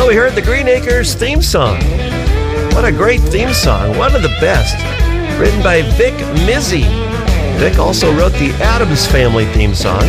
we heard the Green Acres theme song. What a great theme song. One of the best. Written by Vic Mizzy. Vic also wrote the Addams Family theme song.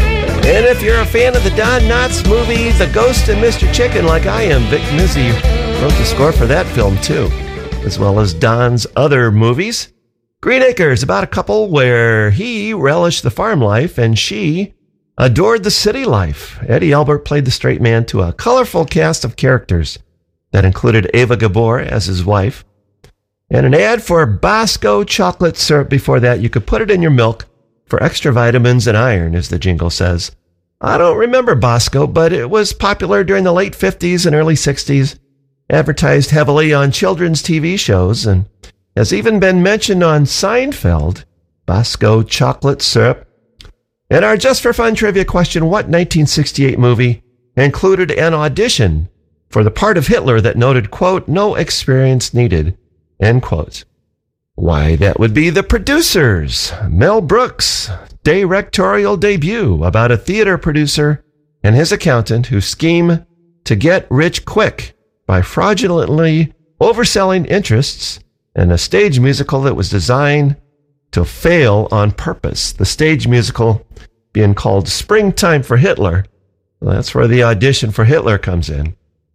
And if you're a fan of the Don Knotts movie, The Ghost and Mr. Chicken, like I am, Vic Mizzy wrote the score for that film too, as well as Don's other movies. Green Acres, about a couple where he relished the farm life and she adored the city life. Eddie Albert played the straight man to a colorful cast of characters that included Ava Gabor as his wife, and an ad for Bosco chocolate syrup before that. You could put it in your milk for extra vitamins and iron, as the jingle says. I don't remember Bosco, but it was popular during the late 50s and early 60s, advertised heavily on children's TV shows, and has even been mentioned on Seinfeld. Bosco chocolate syrup. And our Just for Fun trivia question, what 1968 movie included an audition for the part of Hitler that noted, quote, "no experience needed," end quote? Why, that would be The Producers, Mel Brooks' directorial debut about a theater producer and his accountant who scheme to get rich quick by fraudulently overselling interests in a stage musical that was designed to fail on purpose. The stage musical being called Springtime for Hitler. Well, that's where the audition for Hitler comes in.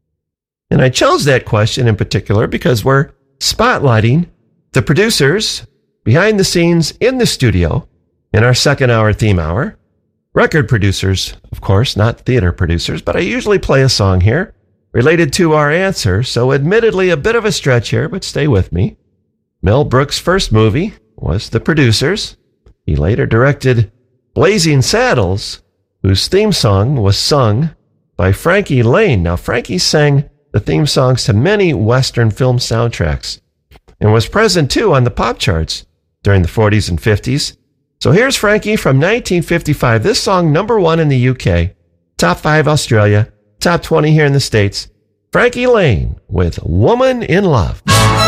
And I chose that question in particular because we're spotlighting the producers behind the scenes in the studio in our second hour theme hour. Record producers, of course, not theater producers, but I usually play a song here related to our answer, so admittedly a bit of a stretch here, but stay with me. Mel Brooks' first movie was The Producers. He later directed Blazing Saddles, whose theme song was sung by Frankie Laine. Now, Frankie sang the theme songs to many Western film soundtracks and was present, too, on the pop charts during the 40s and 50s. So here's Frankie from 1955. This song, number 1 in the UK, top 5 Australia, top 20 here in the States. Frankie Laine with Woman in Love.